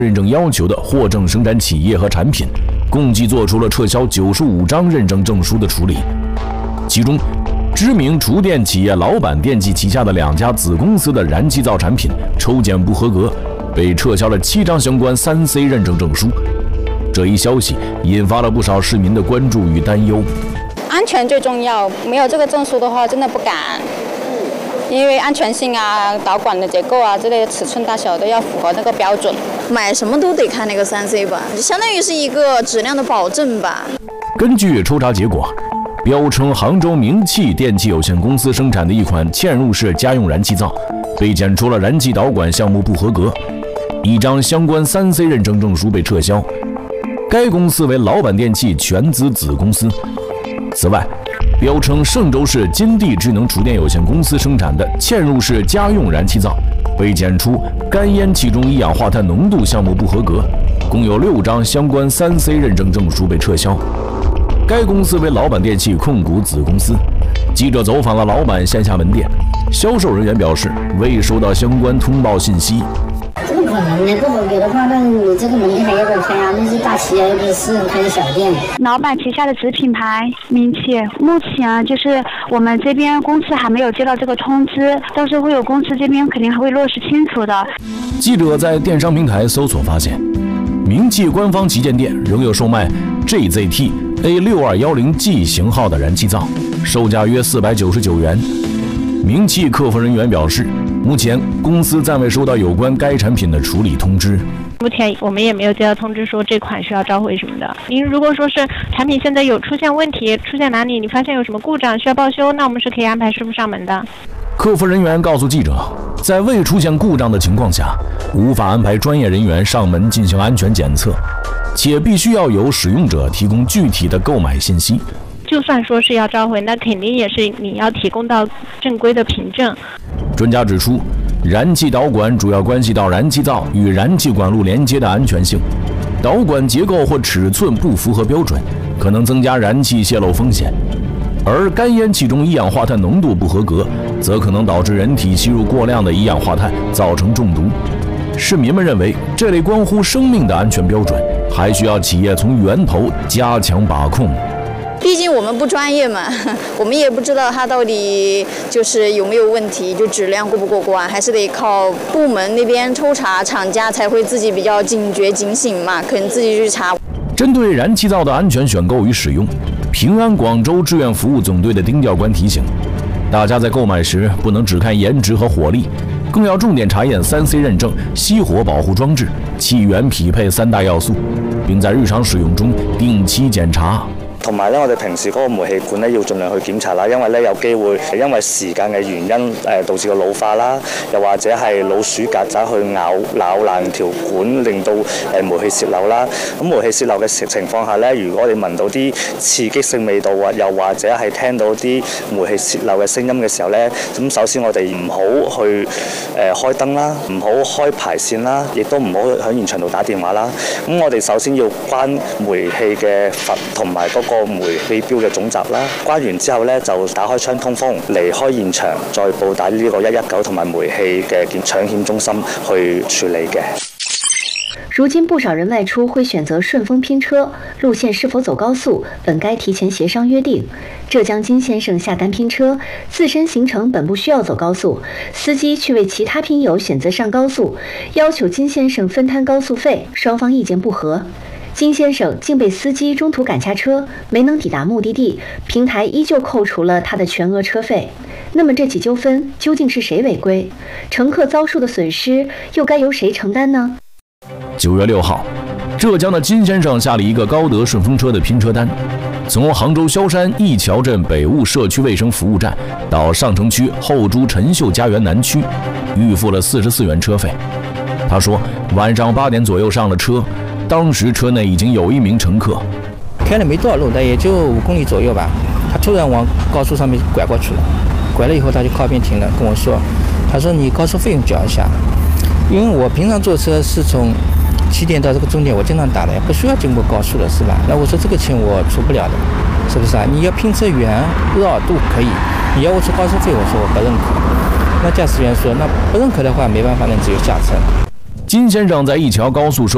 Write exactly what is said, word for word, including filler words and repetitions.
认证要求的货证生产企业和产品，共计做出了撤销九十五张认证证书的处理。其中，知名厨电企业老板电器旗下的两家子公司的燃气灶产品抽检不合格，被撤销了七张相关三 C 认证证书。这一消息引发了不少市民的关注与担忧。 安全最重要，没有这个证书的话，真的不敢。因为安全性啊、导管的结构啊之类的尺寸大小都要符合那个标准。 买什么都得看那个三 C 吧，相当于是一个质量的保证吧。 根据抽查结果，标称杭州名气电器有限公司生产的一款嵌入式家用燃气灶，被检出了燃气导管项目不合格，一张相关三 C 认证证书被撤销。该公司为老板电器全资子公司。此外，标称嵊州市金地智能厨电有限公司生产的嵌入式家用燃气灶，被检出干烟气中一氧化碳浓度项目不合格，共有六张相关三 C 认证证书被撤销。该公司为老板电器控股子公司。记者走访了老板线下门店，销售人员表示未收到相关通报信息。 这不可能的，不合格的话，那你这个门店还要不要开啊？那是大企业，又不是私人开的小店。 老板旗下的子品牌名气，目前就是我们这边公司还没有接到这个通知，到时候会有公司这边肯定还会落实清楚的。 记者在电商平台搜索发现，名气官方旗舰店仍有售卖 G Z T A 六二一零 G 型号的燃气灶，售价约四百九十九元。名气客服人员表示，目前公司暂未收到有关该产品的处理通知。 目前我们也没有接到通知说这款需要召回什么的。您如果说是产品现在有出现问题，出现哪里，你发现有什么故障需要报修，那我们是可以安排师傅上门的。 客服人员告诉记者，在未出现故障的情况下，无法安排专业人员上门进行安全检测，且必须要有使用者提供具体的购买信息。 就算说是要召回，那肯定也是你要提供到正规的凭证。 专家指出，燃气导管主要关系到燃气灶与燃气管路连接的安全性，导管结构或尺寸不符合标准，可能增加燃气泄漏风险；而干烟气中一氧化碳浓度不合格，则可能导致人体吸入过量的一氧化碳，造成中毒。市民们认为，这类关乎生命的安全标准，还需要企业从源头加强把控。 毕竟我们不专业嘛，我们也不知道它到底就是有没有问题，就质量过不过关，还是得靠部门那边抽查，厂家才会自己比较警觉警醒嘛，可能自己去查。 针对燃气灶的安全选购与使用，平安广州志愿服务总队的丁教官提醒，大家在购买时不能只看颜值和火力，更要重点查验三 C 认证、熄火保護裝置、气源匹配三大要素，并在日常使用中定期檢查。 同埋咧，我哋平時嗰個煤氣管咧要盡量去檢查啦，因為咧有機會因為時間嘅原因誒導致個老化啦，又或者係老鼠曱甴去咬咬爛條管，令到誒煤氣泄漏啦。咁煤氣泄漏嘅情況下咧，如果我哋聞到啲刺激性味道啊，又或者係聽到啲煤氣泄漏嘅聲音嘅時候咧，咁首先我哋唔好去誒開燈啦，唔好開排線啦，亦都唔好喺現場度打電話啦。咁我哋首先要關煤氣嘅閥同埋嗰個煤氣錶嘅總閘啦，關完之後咧就打開窗通風，離開現場，再報打呢個一一九同埋煤氣嘅搶險中心去處理嘅。 如今不少人外出会选择顺风拼车，路线是否走高速本该提前协商约定。浙江金先生下单拼车，自身行程本不需要走高速，司机却为其他拼友选择上高速，要求金先生分摊高速费，双方意见不合。金先生竟被司机中途赶下车，没能抵达目的地，平台依旧扣除了他的全额车费。那么这起纠纷究竟是谁违规？乘客遭受的损失又该由谁承担呢？ 九月六号，浙江的金先生下了一个高德顺风车的拼车单，从杭州萧山义桥镇北务社区卫生服务站到上城区后珠陈秀家园南区，预付了四十四元车费。他说，晚上八点左右上了车。当时车内已经有一名乘客， 开了没多少路，但也就五公里左右吧。他突然往高速上面拐过去了，拐了以后他就靠边停了，跟我说：“他说你高速费用交一下，因为我平常坐车是从起点到这个终点，我经常打的，不需要经过高速的，是吧？那我说这个钱我出不了的，是不是啊？你要拼车远绕度可以，你要我出高速费，我说我不认可。那驾驶员说，那不认可的话，没办法，那只有下车。” 金先生在一桥高速收